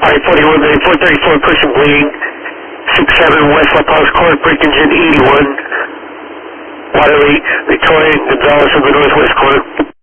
Alright, 41 minute, 434, pushing bleeding. 67 West La Paz Court, break engine 81. Water leak, Victoria, Gonzalez from the northwest corner.